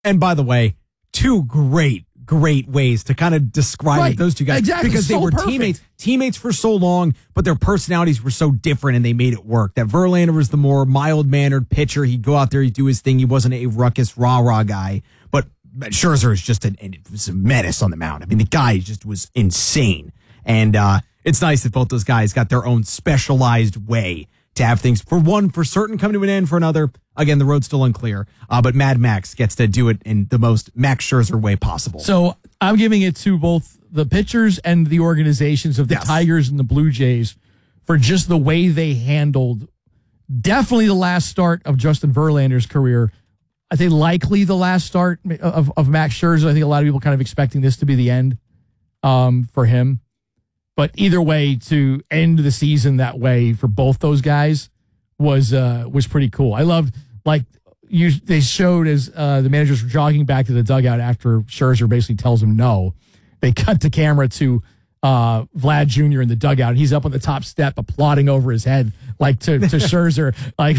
And by the way, two great ways to kind of describe those two guys. Exactly. Because they were teammates for so long, but their personalities were so different and they made it work. That Verlander was the more mild-mannered pitcher. He'd go out there, he'd do his thing. He wasn't a ruckus, rah-rah guy. But Scherzer is just it was a menace on the mound. I mean, the guy just was insane. And it's nice that both those guys got their own specialized way to have things, for one, for certain, come to an end, for another, again, the road's still unclear. But Mad Max gets to do it in the most Max Scherzer way possible. So I'm giving it to both the pitchers and the organizations of the Tigers and the Blue Jays for just the way they handled definitely the last start of Justin Verlander's career. I think likely the last start of Max Scherzer. I think a lot of people kind of expecting this to be the end for him. But either way, to end the season that way for both those guys was pretty cool. I loved, they showed as the managers were jogging back to the dugout after Scherzer basically tells him no. They cut the camera to Vlad Jr. in the dugout. And he's up on the top step applauding over his head, to Scherzer,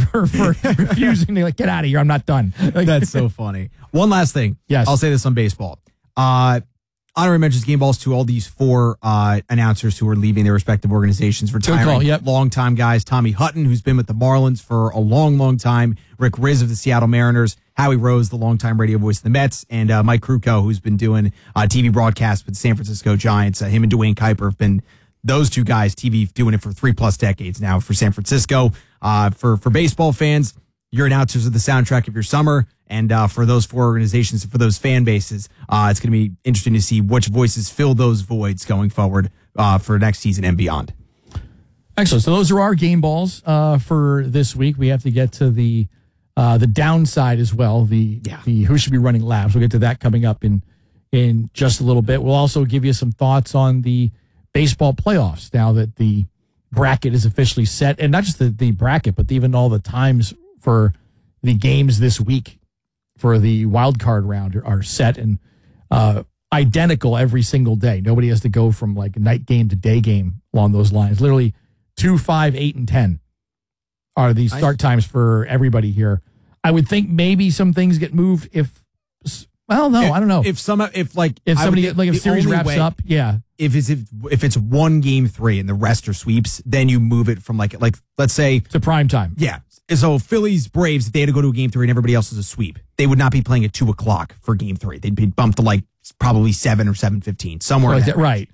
for refusing to get out of here. I'm not done. That's so funny. One last thing. Yes. I'll say this on baseball. Honorary mentions game balls to all these four announcers who are leaving their respective organizations, retiring. Long-time guys. Tommy Hutton, who's been with the Marlins for a long, long time. Rick Riz of the Seattle Mariners. Howie Rose, the longtime radio voice of the Mets. And Mike Krukow, who's been doing TV broadcasts with the San Francisco Giants. Him and Dwayne Kuiper have been those two guys, TV, doing it for 3+ decades now for San Francisco. For baseball fans, your announcers are the soundtrack of your summer. And for those four organizations, for those fan bases, it's going to be interesting to see which voices fill those voids going forward for next season and beyond. Excellent. So those are our game balls for this week. We have to get to the downside as well, the who should be running laps. We'll get to that coming up in just a little bit. We'll also give you some thoughts on the baseball playoffs now that the bracket is officially set. And not just the bracket, but even all the times for the games this week for the wild card round are set and identical every single day. Nobody has to go from night game to day game along those lines. Literally 2, 5, 8, and 10 are the start times for everybody here. I would think maybe some things get moved if I don't know. If series wraps up, yeah. If it's one game 3 and the rest are sweeps, then you move it from let's say to prime time. Yeah. So Phillies, Braves, if they had to go to a game 3 and everybody else is a sweep, they would not be playing at 2:00 for game 3. They'd be bumped to probably 7 or 7:15, somewhere like that. Right.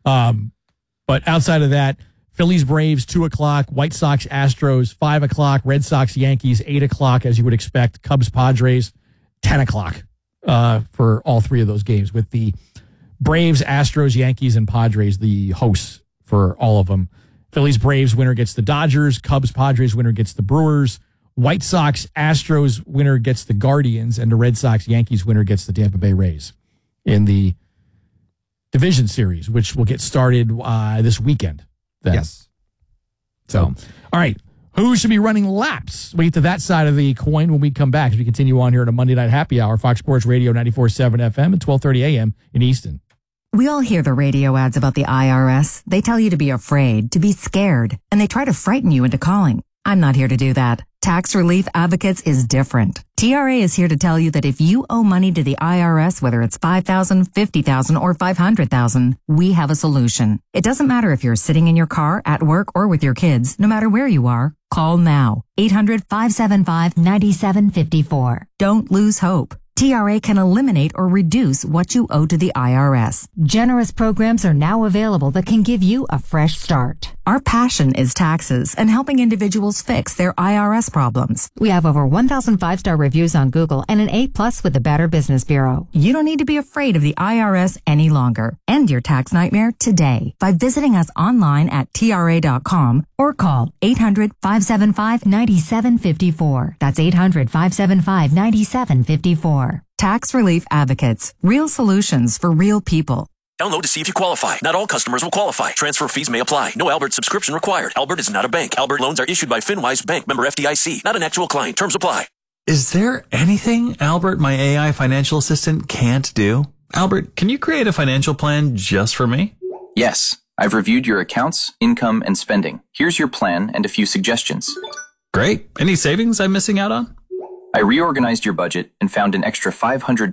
But outside of that, Phillies, Braves, 2:00, White Sox, Astros, 5:00, Red Sox, Yankees, 8:00, as you would expect, Cubs, Padres, 10:00 for all three of those games, with the Braves, Astros, Yankees, and Padres the hosts for all of them. Phillies, Braves winner gets the Dodgers. Cubs, Padres winner gets the Brewers. White Sox, Astros winner gets the Guardians. And the Red Sox, Yankees winner gets the Tampa Bay Rays in the division series, which will get started this weekend. Then. Yes. So, all right. Who should be running laps? We'll get to that side of the coin when we come back as we continue on here at a Monday Night Happy Hour, Fox Sports Radio 94.7 FM and 12:30 a.m. in Easton. We all hear the radio ads about the IRS. They tell you to be afraid, to be scared, and they try to frighten you into calling. I'm not here to do that. Tax Relief Advocates is different. TRA is here to tell you that if you owe money to the IRS, whether it's $5,000, $50,000, or $500,000, we have a solution. It doesn't matter if you're sitting in your car, at work, or with your kids. No matter where you are, call now. 800-575-9754. Don't lose hope. TRA can eliminate or reduce what you owe to the IRS. Generous programs are now available that can give you a fresh start. Our passion is taxes and helping individuals fix their IRS problems. We have over 1,000 5-star reviews on Google and an A+ with the Better Business Bureau. You don't need to be afraid of the IRS any longer. End your tax nightmare today by visiting us online at TRA.com or call 800-575-9754. That's 800-575-9754. Tax Relief Advocates. Real solutions for real people. Download to see if you qualify. Not all customers will qualify. Transfer fees may apply. No Albert subscription required. Albert is not a bank. Albert loans are issued by FinWise Bank, member FDIC. Not an actual client. Terms apply. Is there anything Albert, my AI financial assistant, can't do? Albert, can you create a financial plan just for me? Yes. I've reviewed your accounts, income, and spending. Here's your plan and a few suggestions. Great. Any savings I'm missing out on? I reorganized your budget and found an extra $500